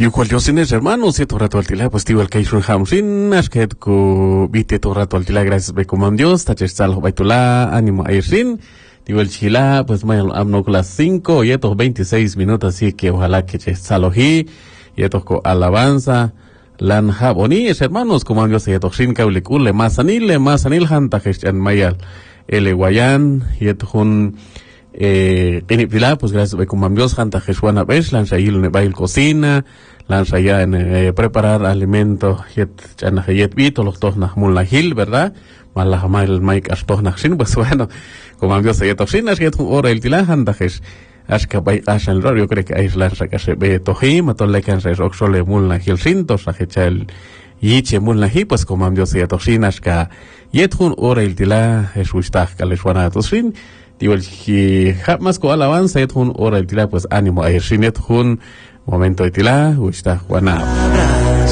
Igual yo sin hermanos, y todo rato al tila, pues tío el que hizo un hamsin, es que viste todo rato al tila, gracias be como Dios, taches salvo baitula, ánimo a ir sin, digo el chila, pues mañana amno las 5, y estos 26 minutos, así que ojalá que che salojí, y estos con alabanza, lan jaboni, es hermanos, como Dios, y estos sin caulicule, más anil, hanta gestión mayal, el guayán, y estos un, en Pilar, pues gracias a como Dios, Santa Jesús Besh, lanza ahí en el cocina, lanza ya en preparar alimentos, yet vito, los dos najmul najil, ¿verdad? Malah el Mike astos najsin, pues bueno, como Dios se toxinas, yet hora el tila, Santa Jesús, asca bay asan raro, yo creo que ahí lanza que se ve tojim, a todo le can se oxole mul najil sintos, a el yiche mul najil, pues como Dios se toxinas, que yet hora el tila, es ustaj, que les van a toxin. Digo, que jamás con alabanza, et un hora de tila, pues ánimo a ir sin et un momento de tila, está Juana.